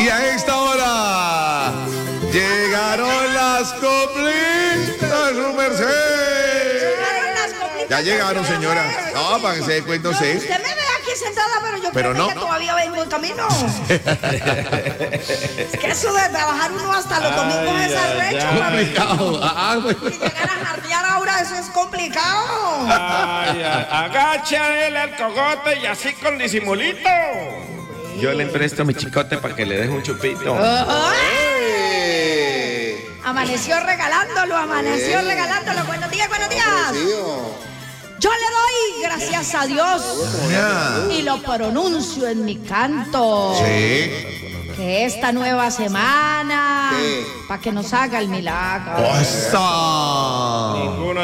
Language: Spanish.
Y a esta hora llegaron las coplitas, su merced. Ya llegaron, señora. No, para que se dé cuenta, no, usted. Usted me ve aquí sentada, pero yo Pero creo no. que todavía vengo en camino. Es que eso de trabajar uno hasta los domingos es arrecho. Complicado. Y llegar a jardear ahora, eso es complicado. Agacha él el cogote y así con disimulito. Yo le presto mi chicote para que le deje un chupito. Amaneció regalándolo. Buenos días. Yo le doy gracias a Dios y lo pronuncio en mi canto. Sí. Que esta nueva semana, para que nos haga el milagro. ¡Osa! Ninguno